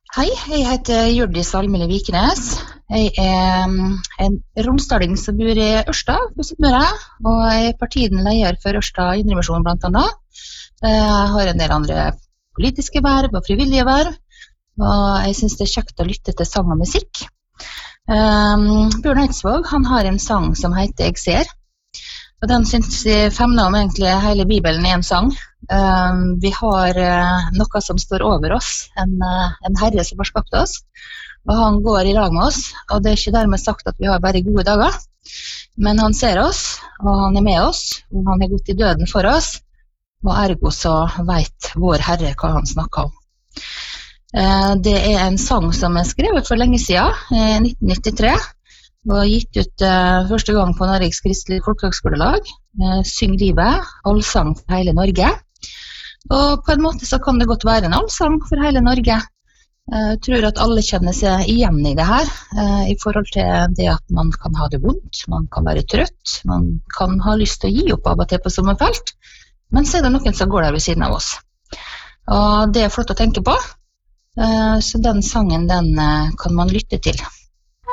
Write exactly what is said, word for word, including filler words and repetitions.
Hei, jeg heter Hjørdis Almeli Vikenes. Jeg er mm, en romsdaling som bor i Ørsta, på Sunnmøre, og jeg er partiden leder for Ørsta Indremisjon blant annet. Jeg har en del andre politiske verv og frivillige verv, og jeg synes det er kjekt å lytte til sang og musikk. Um, Bjørn Eidsvåg, han har en sang som heter «Jeg ser», og den synes jeg femner om egentlig hele Bibelen i en sang. Um, vi har uh, noe som står over oss, en, uh, en herre som har skapt oss, og han går i lag med oss, og det er ikke dermed sagt at vi har bare gode dager, men han ser oss, og han er med oss, og han er gått i døden for oss, og ergo så vet vår herre hva han snakker om. Uh, det er en sang som er skrevet for lenge siden, i nitten nittitre, og gitt ut uh, første gang på Norges Kristelige Folkehøgskolelag, uh, Syng livet, allsang for hele Norge. Og på en måte så kan det godt være en allsang for hele Norge. Uh, jeg tror at alle kjenner seg igjen i det her, uh, i forhold til det at man kan ha det vondt, man kan være trøtt, man kan ha lyst til å gi opp av og til på sommerfelt, men så er det noen som går der ved siden av oss. Og det er flott å tenke på, uh, så den sangen den uh, kan man lytte til.